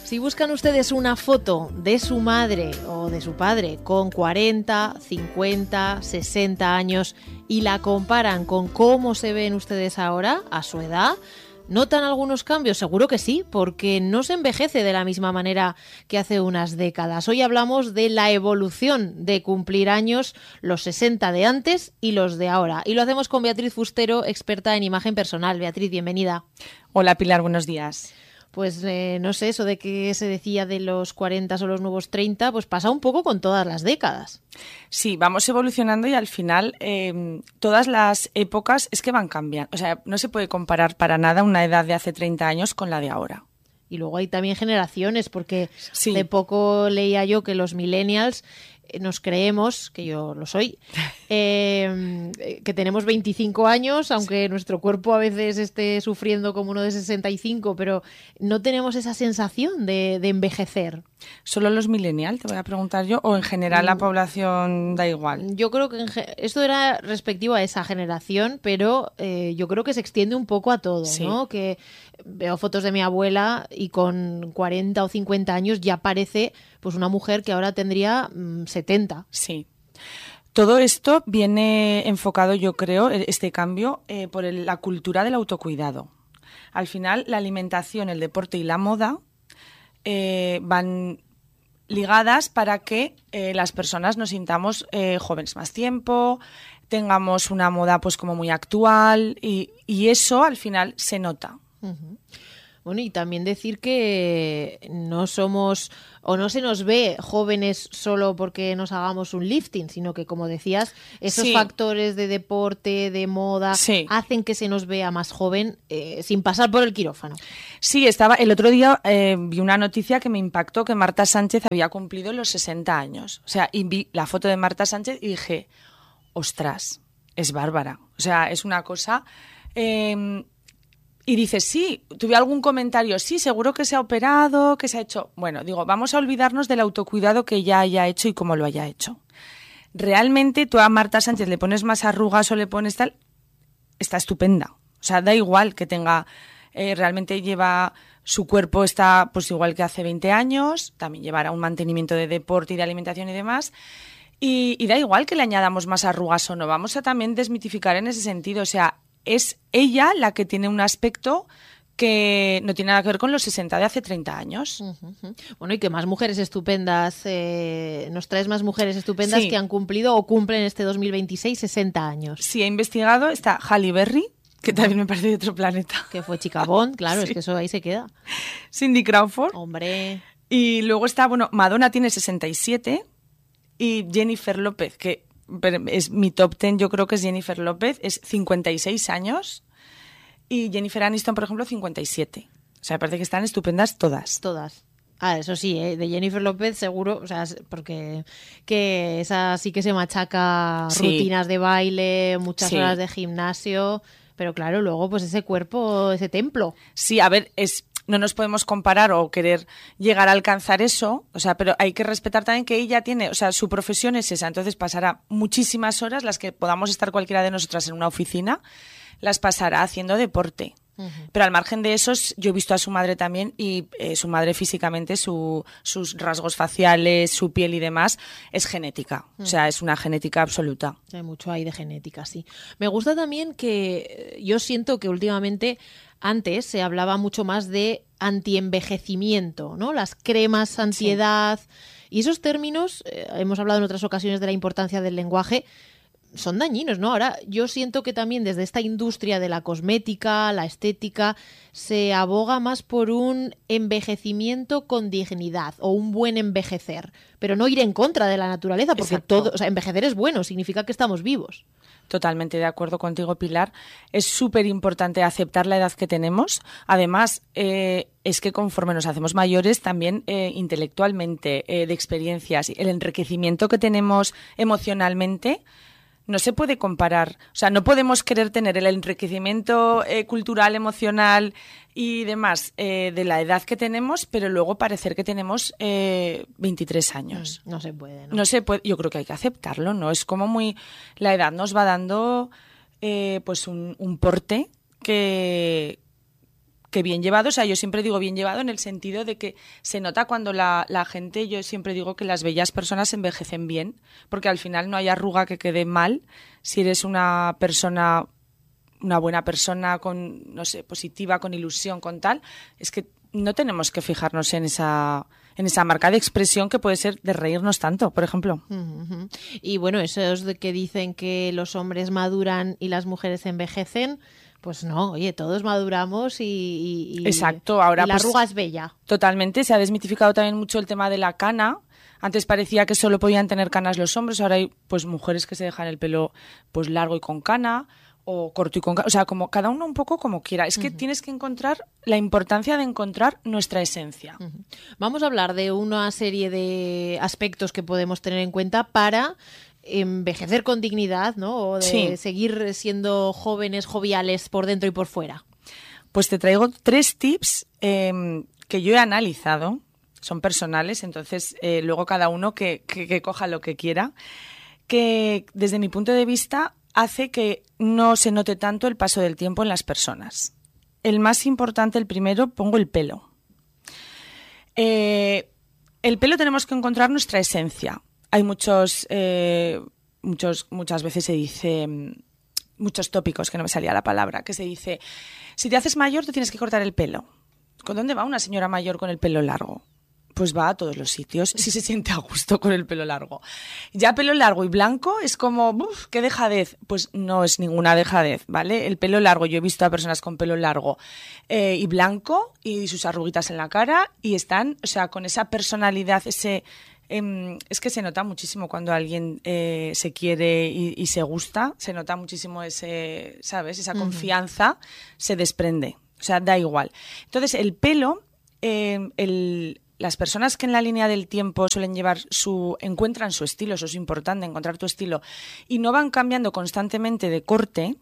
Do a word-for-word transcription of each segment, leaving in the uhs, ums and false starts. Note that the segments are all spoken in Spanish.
Si buscan ustedes una foto de su madre o de su padre con cuarenta, cincuenta, sesenta años y la comparan con cómo se ven ustedes ahora, a su edad, ¿notan algunos cambios? Seguro que sí, porque no se envejece de la misma manera que hace unas décadas. Hoy hablamos de la evolución de cumplir años, los sesenta de antes y los de ahora. Y lo hacemos con Beatriz Fustero, experta en imagen personal. Beatriz, bienvenida. Hola Pilar, buenos días. Pues eh, no sé, eso de que se decía de los cuarenta o los nuevos treinta, pues pasa un poco con todas las décadas. Sí, vamos evolucionando y al final eh, todas las épocas es que van cambiando. O sea, no se puede comparar para nada una edad de hace treinta años con la de ahora. Y luego hay también generaciones, porque sí. de poco leía yo que los millennials nos creemos, que yo lo soy, eh, que tenemos veinticinco años, aunque nuestro cuerpo a veces esté sufriendo como uno de sesenta y cinco, pero no tenemos esa sensación de, de envejecer. ¿Solo los millennials, te voy a preguntar yo, o en general la población da igual? Yo creo que en ge- esto era respectivo a esa generación, pero eh, yo creo que se extiende un poco a todo, sí. ¿no? Que veo fotos de mi abuela y con cuarenta o cincuenta años ya parece pues una mujer que ahora tendría mmm, setenta. Sí. Todo esto viene enfocado, yo creo, este cambio, eh, por el, la cultura del autocuidado. Al final, la alimentación, el deporte y la moda eh, van ligadas para que eh, las personas nos sintamos eh, jóvenes más tiempo, tengamos una moda pues como muy actual y, y eso al final se nota. Uh-huh. Bueno, y también decir que no somos o no se nos ve jóvenes solo porque nos hagamos un lifting, sino que, como decías, esos sí. factores de deporte, de moda, sí. hacen que se nos vea más joven eh, sin pasar por el quirófano. Sí, estaba el otro día eh, vi una noticia que me impactó, que Marta Sánchez había cumplido los sesenta años. O sea, y vi la foto de Marta Sánchez y dije, ostras, es bárbara. O sea, es una cosa... Eh, Y dices, sí, tuve algún comentario, sí, seguro que se ha operado, que se ha hecho... Bueno, digo, vamos a olvidarnos del autocuidado que ya haya hecho y cómo lo haya hecho. Realmente tú a Marta Sánchez le pones más arrugas o le pones tal, está estupenda. O sea, da igual que tenga... Eh, realmente lleva... Su cuerpo está pues igual que hace veinte años, también llevará un mantenimiento de deporte y de alimentación y demás... Y, y da igual que le añadamos más arrugas o no, vamos a también desmitificar en ese sentido, o sea... Es ella la que tiene un aspecto que no tiene nada que ver con los sesenta de hace treinta años. Uh-huh. Bueno, y que más mujeres estupendas, eh, nos traes más mujeres estupendas sí. que han cumplido o cumplen este dos mil veintiséis sesenta años. Sí, he investigado, está Halle Berry, que también me parece de otro planeta. Que fue chica Bond, claro, sí. Es que eso ahí se queda. Cindy Crawford. Hombre. Y luego está, bueno, Madonna tiene sesenta y siete y Jennifer López, que... es mi top ten, yo creo que es Jennifer López, es cincuenta y seis años y Jennifer Aniston, por ejemplo, cincuenta y siete. O sea, me parece que están estupendas todas. Todas. Ah, eso sí, ¿eh? De Jennifer López seguro, o sea, porque que esa sí que se machaca sí. rutinas de baile, muchas sí. horas de gimnasio, pero claro, luego pues ese cuerpo, ese templo. Sí, a ver, es... No nos podemos comparar o querer llegar a alcanzar eso, o sea, pero hay que respetar también que ella tiene, o sea, su profesión es esa, entonces pasará muchísimas horas, las que podamos estar cualquiera de nosotras en una oficina, las pasará haciendo deporte. Uh-huh. Pero al margen de eso, yo he visto a su madre también y eh, su madre físicamente, su, sus rasgos faciales, su piel y demás, es genética. Uh-huh. O sea, es una genética absoluta. Hay mucho ahí de genética, sí. Me gusta también que yo siento que últimamente... Antes se hablaba mucho más de antienvejecimiento, ¿no? Las cremas antiedad. Sí. Y esos términos, eh, hemos hablado en otras ocasiones de la importancia del lenguaje, son dañinos, ¿no? Ahora yo siento que también desde esta industria de la cosmética, la estética, se aboga más por un envejecimiento con dignidad o un buen envejecer, pero no ir en contra de la naturaleza, porque Exacto. todo, o sea, envejecer es bueno, significa que estamos vivos. Totalmente de acuerdo contigo, Pilar. Es súper importante aceptar la edad que tenemos. Además, eh, es que conforme nos hacemos mayores, también eh, intelectualmente, eh, de experiencias, el enriquecimiento que tenemos emocionalmente, no se puede comparar. O sea, no podemos querer tener el enriquecimiento eh, cultural, emocional y demás eh, de la edad que tenemos, pero luego parecer que tenemos eh, veintitrés años. No se puede, ¿no? No se puede. Yo creo que hay que aceptarlo, ¿no? Es como muy... La edad nos va dando eh, pues un, un porte que... que bien llevado, o sea, yo siempre digo bien llevado en el sentido de que se nota cuando la, la gente, yo siempre digo que las bellas personas envejecen bien, porque al final no hay arruga que quede mal si eres una persona, una buena persona, con, no sé, positiva, con ilusión, con tal, es que no tenemos que fijarnos en esa... en esa marca de expresión que puede ser de reírnos tanto, por ejemplo. Uh-huh. Y bueno, esos de que dicen que los hombres maduran y las mujeres envejecen, pues no, oye, todos maduramos y, y, y Exacto, ahora y la pues, arruga es bella. Totalmente, se ha desmitificado también mucho el tema de la cana. Antes parecía que solo podían tener canas los hombres, ahora hay pues mujeres que se dejan el pelo pues largo y con cana, o corto y con cana, o sea, como cada uno un poco como quiera. Es que uh-huh. tienes que encontrar la importancia de encontrar nuestra esencia. Uh-huh. Vamos a hablar de una serie de aspectos que podemos tener en cuenta para envejecer con dignidad, ¿no? O de sí. seguir siendo jóvenes, joviales por dentro y por fuera. Pues te traigo tres tips eh, que yo he analizado, son personales, entonces eh, luego cada uno que, que, que coja lo que quiera, que desde mi punto de vista hace que no se note tanto el paso del tiempo en las personas. El más importante, el primero, pongo el pelo. Eh, el pelo tenemos que encontrar nuestra esencia. Hay muchos, eh, muchos, muchas veces se dice, muchos tópicos, que no me salía la palabra, que se dice, si te haces mayor te tienes que cortar el pelo. ¿Con dónde va una señora mayor con el pelo largo? Pues va a todos los sitios, si se siente a gusto con el pelo largo. Ya pelo largo y blanco es como, uff, qué dejadez. Pues no es ninguna dejadez, ¿vale? El pelo largo, yo he visto a personas con pelo largo eh, y blanco y sus arruguitas en la cara y están, o sea, con esa personalidad, ese... Eh, es que se nota muchísimo cuando alguien eh, se quiere y, y se gusta, se nota muchísimo ese, ¿sabes? Esa confianza uh-huh. se desprende, o sea, da igual. Entonces, el pelo, eh, el... las personas que en la línea del tiempo suelen llevar su, encuentran su estilo, eso es importante, encontrar tu estilo, y no van cambiando constantemente de corte,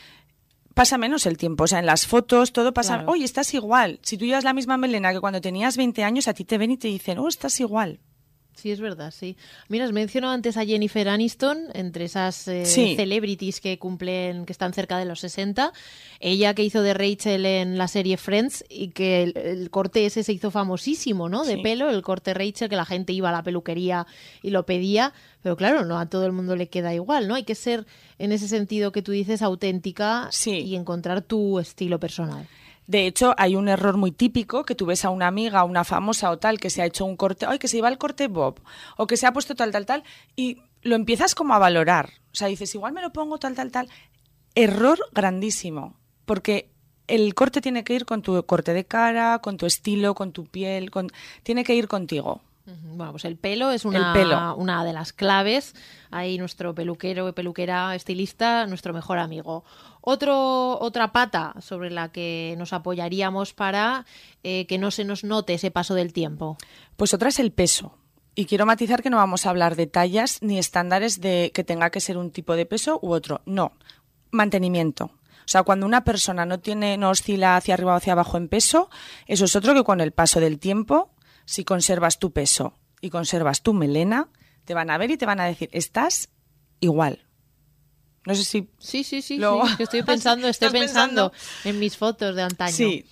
pasa menos el tiempo. O sea, en las fotos todo pasa, claro. Oye, estás igual. Si tú llevas la misma melena que cuando tenías veinte años, a ti te ven y te dicen, oh, estás igual. Sí, es verdad, sí. Mira, has mencionado antes a Jennifer Aniston, entre esas eh, sí. celebrities que cumplen, que están cerca de los sesenta. Ella que hizo de Rachel en la serie Friends y que el, el corte ese se hizo famosísimo, ¿no? De sí. pelo, el corte Rachel, que la gente iba a la peluquería y lo pedía. Pero claro, no a todo el mundo le queda igual, ¿no? Hay que ser, en ese sentido que tú dices, auténtica sí. y encontrar tu estilo personal. De hecho, hay un error muy típico que tú ves a una amiga, una famosa o tal, que se ha hecho un corte, ay, que se lleva el corte bob, o que se ha puesto tal, tal, tal, y lo empiezas como a valorar. O sea, dices, igual me lo pongo tal, tal, tal. Error grandísimo, porque el corte tiene que ir con tu corte de cara, con tu estilo, con tu piel, con... tiene que ir contigo. Bueno, pues el pelo es una, el pelo. una de las claves. Ahí nuestro peluquero, peluquera, estilista, nuestro mejor amigo. Otro, otra pata sobre la que nos apoyaríamos para eh, que no se nos note ese paso del tiempo. Pues otra es el peso. Y quiero matizar que no vamos a hablar de tallas ni estándares de que tenga que ser un tipo de peso u otro. No, mantenimiento. O sea, cuando una persona no tiene, no oscila hacia arriba o hacia abajo en peso, eso es otro que con el paso del tiempo, si conservas tu peso y conservas tu melena, te van a ver y te van a decir, estás igual. No sé si... Sí, sí, sí, lo... sí. Estoy pensando, estoy pensando, pensando en mis fotos de antaño. Sí.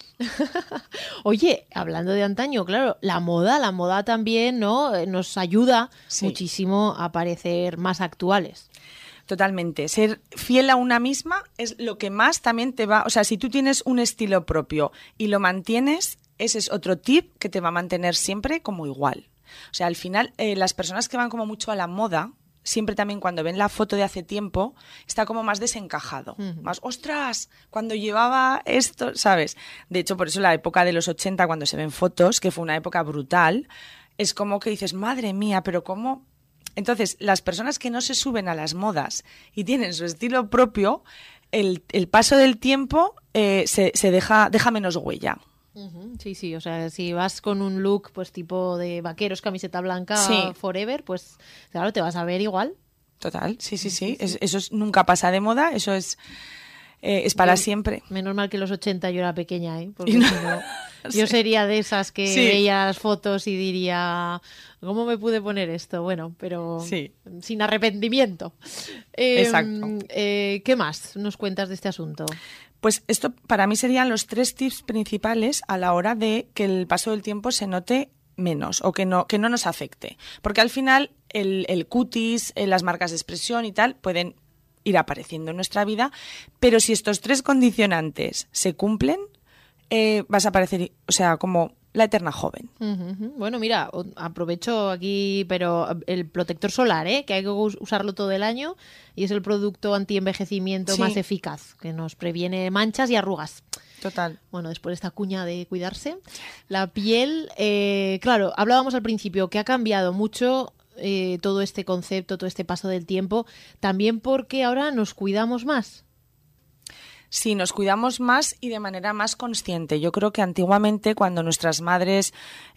Oye, hablando de antaño, claro, la moda, la moda también, ¿no? Nos ayuda sí. muchísimo a parecer más actuales. Totalmente. Ser fiel a una misma es lo que más también te va... O sea, si tú tienes un estilo propio y lo mantienes, ese es otro tip que te va a mantener siempre como igual. O sea, al final, eh, las personas que van como mucho a la moda, siempre también cuando ven la foto de hace tiempo, está como más desencajado. Uh-huh. Más, ¡ostras! Cuando llevaba esto, ¿sabes? De hecho, por eso la época de los ochenta, cuando se ven fotos, que fue una época brutal, es como que dices, madre mía, pero ¿cómo...? Entonces, las personas que no se suben a las modas y tienen su estilo propio, el, el paso del tiempo eh, se, se deja, deja menos huella. Uh-huh. Sí, sí, o sea, si vas con un look pues tipo de vaqueros, camiseta blanca, sí. forever, pues claro, te vas a ver igual. Total, sí, sí, sí, sí. Es, eso es, nunca pasa de moda, eso es, eh, es para yo, siempre. Menos mal que en los ochenta yo era pequeña, ¿eh? Porque no, si no, sí. yo sería de esas que sí. veía las fotos y diría, ¿cómo me pude poner esto? Bueno, pero sí. sin arrepentimiento. Eh, Exacto. Eh, ¿Qué más nos cuentas de este asunto? Pues esto para mí serían los tres tips principales a la hora de que el paso del tiempo se note menos o que no, que no nos afecte. Porque al final el, el cutis, las marcas de expresión y tal pueden ir apareciendo en nuestra vida, pero si estos tres condicionantes se cumplen, eh, vas a parecer, o sea, como la eterna joven. Uh-huh. Bueno, mira, aprovecho aquí, pero el protector solar, ¿eh? Que hay que usarlo todo el año y es el producto anti-envejecimiento sí. más eficaz, que nos previene manchas y arrugas. Total. Bueno, después de esta cuña de cuidarse. La piel, eh, claro, hablábamos al principio que ha cambiado mucho eh, todo este concepto, todo este paso del tiempo, también porque ahora nos cuidamos más. Sí, nos cuidamos más y de manera más consciente. Yo creo que antiguamente cuando nuestras madres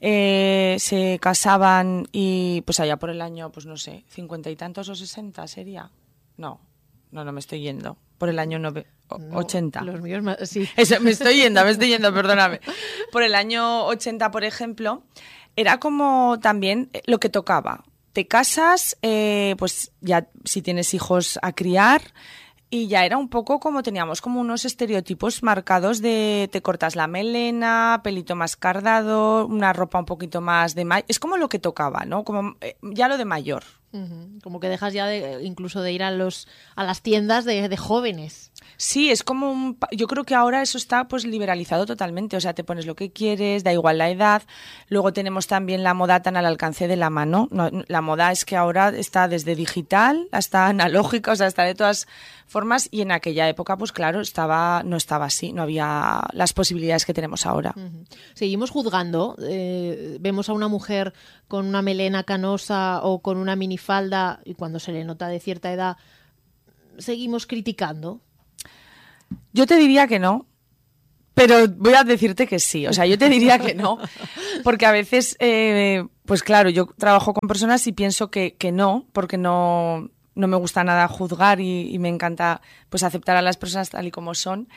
eh, se casaban y pues allá por el año, pues no sé, cincuenta y tantos o sesenta sería. No, no, no me estoy yendo. Por el año nove, no, ochenta. Los míos más, sí. Eso, me estoy yendo, me estoy yendo, perdóname. Por el año ochenta, por ejemplo, era como también lo que tocaba. Te casas, eh, pues ya si tienes hijos a criar. Y ya era un poco como teníamos como unos estereotipos marcados de te cortas la melena, pelito más cardado, una ropa un poquito más de mayor. Es como lo que tocaba, ¿no? Como eh, ya lo de mayor. Uh-huh. Como que dejas ya de, incluso de ir a los a las tiendas de, de jóvenes. Sí, es como un... Yo creo que ahora eso está pues liberalizado totalmente. O sea, te pones lo que quieres, da igual la edad. Luego tenemos también la moda tan al alcance de la mano. No, la moda es que ahora está desde digital hasta analógica, o sea, está de todas formas. Y en aquella época, pues claro, estaba no estaba así. No había las posibilidades que tenemos ahora. Uh-huh. Seguimos juzgando. Eh, vemos a una mujer con una melena canosa o con una minifalda y cuando se le nota de cierta edad, seguimos criticando. Yo te diría que no, pero voy a decirte que sí. O sea, yo te diría que no, porque a veces, eh, pues claro, yo trabajo con personas y pienso que, que no, porque no, no me gusta nada juzgar y, y me encanta pues aceptar a las personas tal y como son,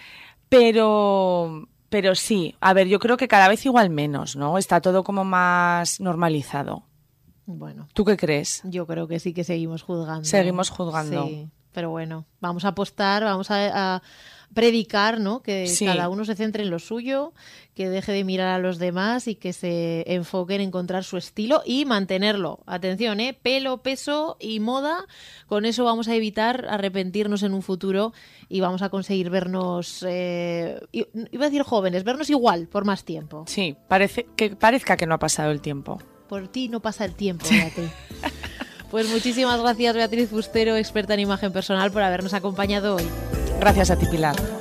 pero, pero sí. A ver, yo creo que cada vez igual menos, ¿no? Está todo como más normalizado. Bueno. ¿Tú qué crees? Yo creo que sí que seguimos juzgando. Seguimos juzgando. Sí, pero bueno, vamos a apostar, vamos a... a... predicar, ¿no? Que sí. cada uno se centre en lo suyo, que deje de mirar a los demás y que se enfoque en encontrar su estilo y mantenerlo. Atención, ¿eh? Pelo, peso y moda. Con eso vamos a evitar arrepentirnos en un futuro y vamos a conseguir vernos, eh, iba a decir jóvenes, vernos igual por más tiempo. Sí, parece que parezca que no ha pasado el tiempo. Por ti no pasa el tiempo, Beatriz. Pues muchísimas gracias, Beatriz Fustero, experta en imagen personal, por habernos acompañado hoy. Gracias a ti, Pilar.